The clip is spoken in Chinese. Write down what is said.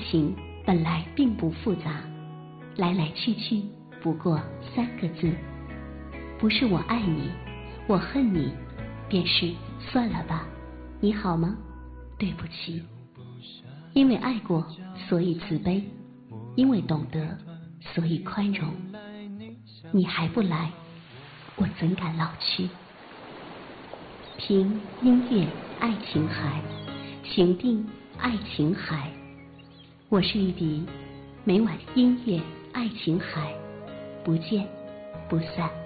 情本来并不复杂，来来去去不过3个字，不是我爱你，我恨你，便是算了吧，你好吗？对不起。因为爱过，所以慈悲；因为懂得，所以宽容。你还不来，我怎敢老去？听音乐爱琴海，情定爱琴海。我是玉笛，每晚音乐爱琴海，不见不散。